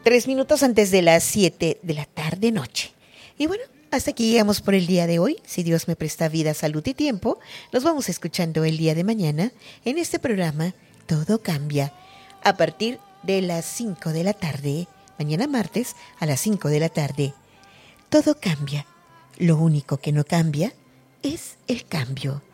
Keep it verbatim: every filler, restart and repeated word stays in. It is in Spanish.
Tres minutos antes de las siete de la tarde noche. Y bueno, hasta aquí llegamos por el día de hoy. Si Dios me presta vida, salud y tiempo, nos vamos escuchando el día de mañana en este programa Todo Cambia. A partir de las cinco de la tarde, mañana martes a las cinco de la tarde. Todo cambia. Lo único que no cambia es el cambio.